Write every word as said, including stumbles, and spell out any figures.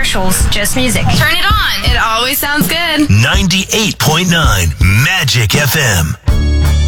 actuals, just music. Turn it on. It always sounds good. ninety-eight point nine Magic F M.